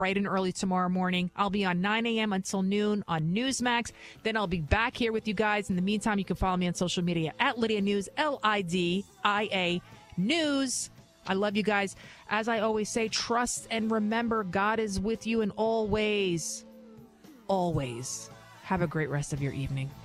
bright and early tomorrow morning. I'll be on 9 a.m. until noon on Newsmax. Then I'll be back here with you guys. In the meantime, you can follow me on social media at Lydia News, Lidia News. I love you guys. As I always say, trust and remember God is with you in all ways. Always. Have a great rest of your evening.